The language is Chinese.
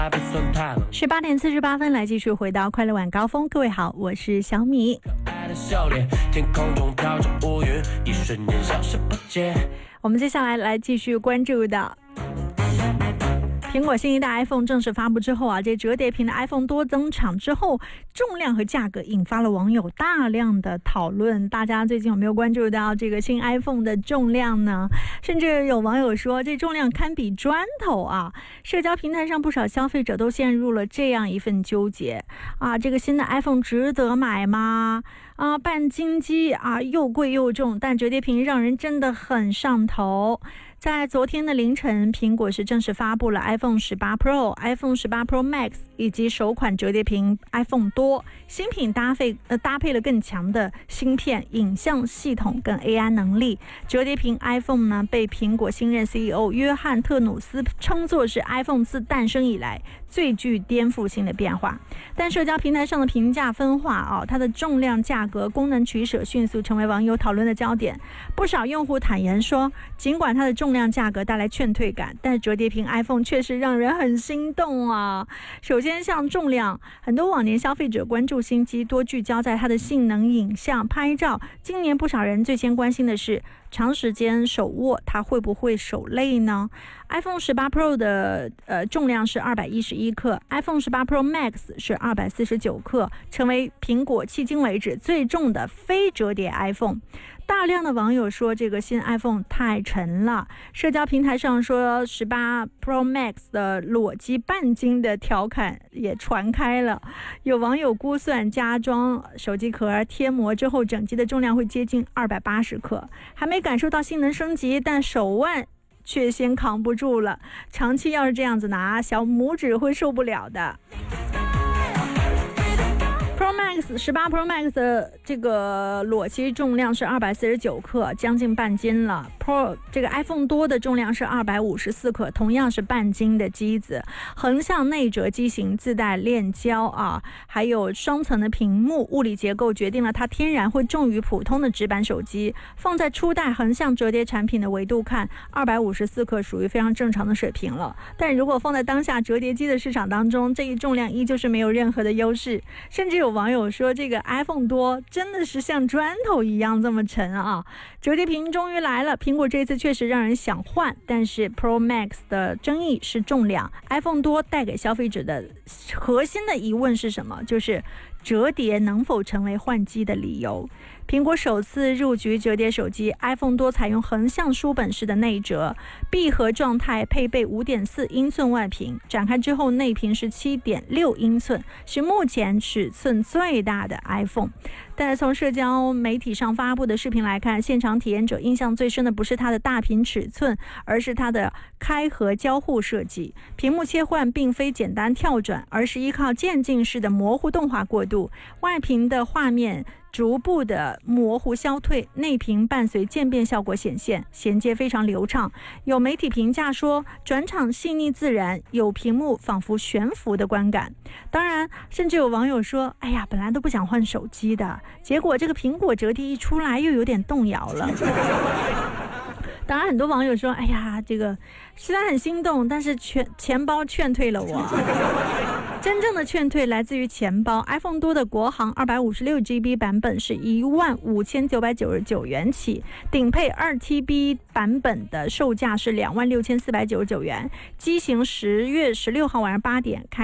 18:48来继续回到快乐晚高峰。各位好，我是小米。我们接下来继续关注的苹果新一代 iPhone 正式发布之后啊，这折叠屏的 iPhone 多登场之后，重量和价格引发了网友大量的讨论。大家最近有没有关注到这个新 iPhone 的重量呢？甚至有网友说这重量堪比砖头啊！社交平台上不少消费者都陷入了这样一份纠结啊，这个新的 iPhone 值得买吗？啊，半斤机啊，又贵又重，但折叠屏让人真的很上头。在昨天的凌晨，苹果是正式发布了 iPhone 18 Pro、iPhone 18 Pro Max 以及首款折叠屏 iPhone 多。新品搭配了更强的芯片、影像系统跟 AI 能力。折叠屏 iPhone 呢，被苹果新任 CEO 约翰特努斯称作是 iPhone 自诞生以来最具颠覆性的变化。但社交平台上的评价分化啊，它的重量、价格、功能取舍迅速成为网友讨论的焦点。不少用户坦言说，尽管它的重量价格带来劝退感，但折叠屏 iPhone 确实让人很心动啊。首先像重量，很多往年消费者关注新机多聚焦在它的性能、影像、拍照，今年不少人最先关心的是长时间手握它会不会手累呢？ iPhone 18 Pro 的重量是211克， iPhone 18 Pro Max 是249克，成为苹果迄今为止最重的非折叠 iPhone。大量的网友说这个新 iPhone 太沉了，社交平台上说18 Pro Max 的裸机半斤的调侃也传开了。有网友估算加装手机壳贴膜之后，整机的重量会接近280克，还没感受到性能升级，但手腕却先扛不住了。长期要是这样子拿，小拇指会受不了的。Pro Max 18 Pro Max 的这个裸机重量是249克，将近半斤了。Pro 这个 iPhone 多的重量是254克，同样是半斤的机子。横向内折机型自带链胶啊，还有双层的屏幕，物理结构决定了它天然会重于普通的直板手机。放在初代横向折叠产品的维度看，254克属于非常正常的水平了。但如果放在当下折叠机的市场当中，这一重量依旧是没有任何的优势，甚至有网友说这个 iPhone 多真的是像砖头一样这么沉啊！折叠屏终于来了，苹果这次确实让人想换，但是 Pro Max 的争议是重量， iPhone 多带给消费者的核心的疑问是什么？就是折叠能否成为换机的理由？苹果首次入局折叠手机 iPhone 多采用横向书本式的内折，闭合状态，配备 5.4 英寸外屏，展开之后内屏是 7.6 英寸，是目前尺寸最大的 iPhone。 但从社交媒体上发布的视频来看，现场体验者印象最深的不是它的大屏尺寸，而是它的开合交互设计。屏幕切换并非简单跳转，而是依靠渐进式的模糊动画过渡，外屏的画面逐步的模糊消退，内屏伴随渐变效果显现，衔接非常流畅。有媒体评价说，转场细腻自然，有屏幕仿佛悬浮的观感。当然，甚至有网友说，哎呀，本来都不想换手机的，结果这个苹果折叠一出来又有点动摇了。当然很多网友说，哎呀，这个虽然很心动，但是钱包劝退了我。真正的劝退来自于钱包。 iPhone 多的国行 256GB 版本是15999元起，顶配 2TB 版本的售价是26499元，机型10月16号晚上8点开